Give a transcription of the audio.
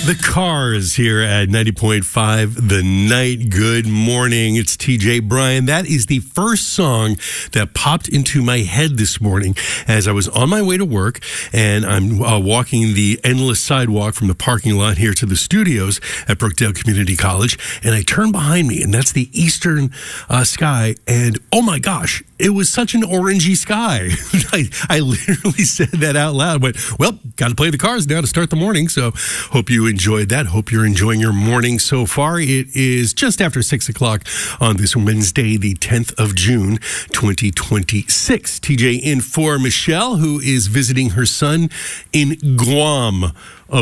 The Cars here at 90.5 The Night. Good morning. It's TJ Bryan. That is the first song that popped into my head this morning as I was on my way to work, and I'm walking the endless sidewalk from the parking lot here to the studios at Brookdale Community College, and I turn behind me, and that's the eastern sky, and oh my gosh, it was such an orangey sky. I literally said that out loud. Went, well, got to play the Cars now to start the morning. So hope you enjoyed that. Hope you're enjoying your morning so far. It is just after 6 o'clock on this Wednesday, the 10th of June, 2026. TJ in for Michelle, who is visiting her son in Guam.